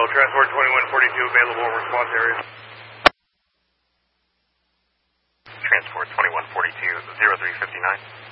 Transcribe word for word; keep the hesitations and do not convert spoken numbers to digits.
Transport twenty-one forty-two available response area. Transport twenty-one forty-two, zero three fifty-nine.